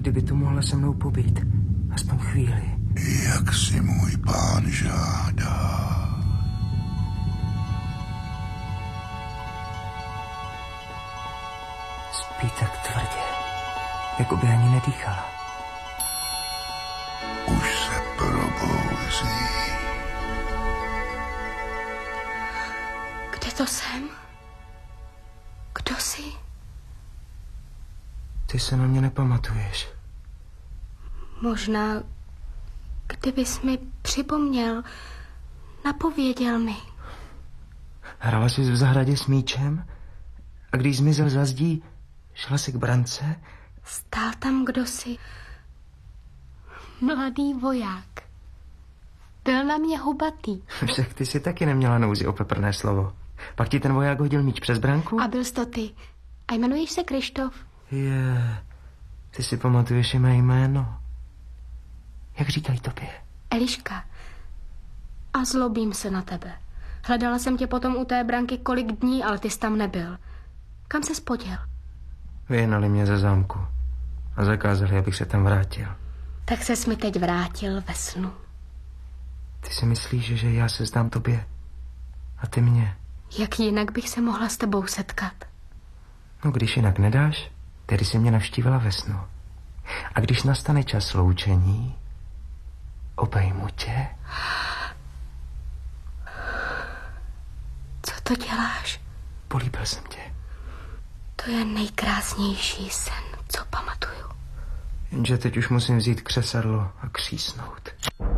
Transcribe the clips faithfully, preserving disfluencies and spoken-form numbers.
kdyby tu mohla se mnou pobít. Aspoň chvíli. Jak si můj pán žádá. Spí tak tvrdě, jako by ani nedýchala. Už se probouzí. Kde to jsem? Kdo jsi? Ty se na mě nepamatuješ. Možná, kdybys mi připomněl, napověděl mi. Hrala jsi v zahradě s míčem a když zmizel za zdí, šla jsi k brance? Stál tam kdosi. Mladý voják. Byl na mě hubatý. Však ty si taky neměla nouzi o peprné slovo. Pak ti ten voják hodil míč přes branku? A byl jsi to ty. A jmenuješ se Krištof? Je, ty si pamatuješ i mé jméno. Jak říkají tobě? Eliška. A zlobím se na tebe. Hledala jsem tě potom u té branky kolik dní, ale ty jsi tam nebyl. Kam ses poděl? Vyhnali mě ze zámku a zakázali, abych se tam vrátil. Tak ses mi teď vrátil ve snu. Ty si myslíš, že já se zdám tobě a ty mě? Jak jinak bych se mohla s tebou setkat? No, když jinak nedáš, tedy si mě navštívila ve snu. A když nastane čas loučení, obejmu tě. Co to děláš? Políbil jsem tě. To je nejkrásnější sen, co pamatuju. Jenže teď už musím vzít křesadlo a křísnout.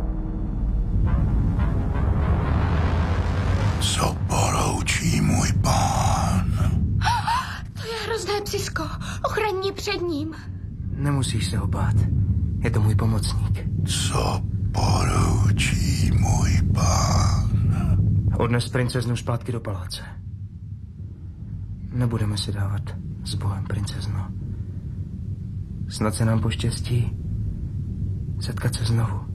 Co poroučí můj pán? To je hrozné psisko. Ochraň mě před ním. Nemusíš se ho bát. Je to můj pomocník. Co poroučí můj pán? Odnes princeznu zpátky do paláce. Nebudeme si dávat s Bohem, princezno. Snad se nám poštěstí setkat se znovu.